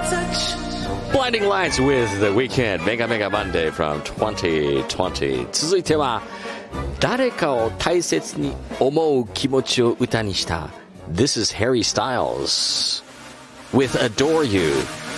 Blinding Lights with The Weekend Mega Mega Monday from 2020 続いては誰かを大切に思う気持ちを歌にした This is Harry Styles with Adore You